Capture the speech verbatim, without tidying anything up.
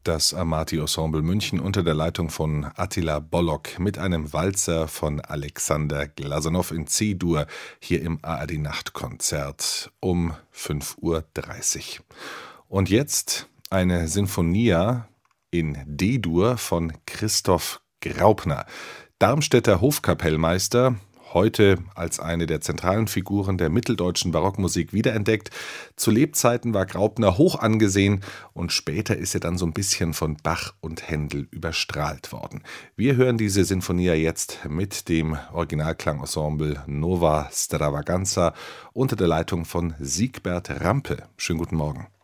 Das Amati-Ensemble München unter der Leitung von Attila Bollock mit einem Walzer von Alexander Glasunow in C-Dur hier im A R D-Nachtkonzert um fünf Uhr dreißig. Und jetzt eine Sinfonia in D-Dur von Christoph Graupner, Darmstädter Hofkapellmeister, heute als eine der zentralen Figuren der mitteldeutschen Barockmusik wiederentdeckt. Zu Lebzeiten war Graupner hoch angesehen und später ist er dann so ein bisschen von Bach und Händel überstrahlt worden. Wir hören diese Sinfonia jetzt mit dem Originalklangensemble Nova Stravaganza unter der Leitung von Siegbert Rampe. Schönen guten Morgen.